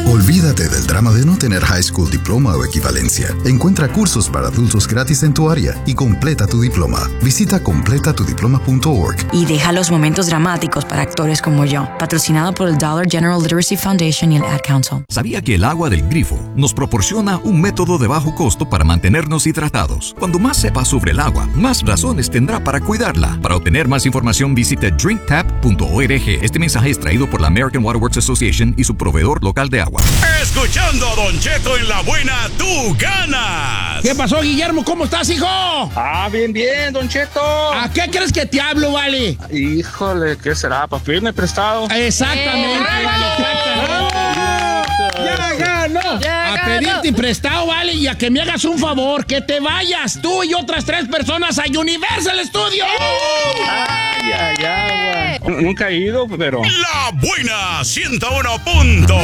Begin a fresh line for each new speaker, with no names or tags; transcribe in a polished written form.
Olvídate del drama de no tener high school diploma o equivalencia. Encuentra cursos para adultos gratis en tu área y completa tu diploma. Visita completatudiploma.org.
Y deja los momentos dramáticos para actores como yo. Patrocinado por el Dollar General Literacy Foundation y el Ad Council.
¿Sabía que el agua del grifo nos proporciona un método de bajo costo para mantenernos hidratados? Cuando más sepas sobre el agua, más razones tendrá para cuidarla. Para obtener más información, visite drinktap.org. Este mensaje es traído por la American Water Works Association y su proveedor local de agua.
Escuchando a Don Cheto en la buena, tú ganas.
¿Qué pasó, Guillermo? ¿Cómo estás, hijo?
Bien, Don Cheto.
¿A qué crees que te hablo, vale?
Híjole, ¿qué será? ¿Para pedirme prestado?
Exactamente, vale, ¡Ya ganó! A pedirte prestado, vale, y a que me hagas un favor, que te vayas tú y otras 3 personas a Universal Studios.
Ay, güey. Nunca he ido, pero...
La buena 101.7.